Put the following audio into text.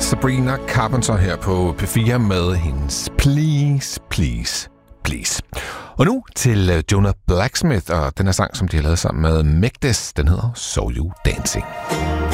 Sabrina Carpenter her på P4 med hendes Please, Please, Please. Og nu til Jonah Blacksmith og den her sang, som de har lavet sammen med Megdes. Den hedder So You Dancing.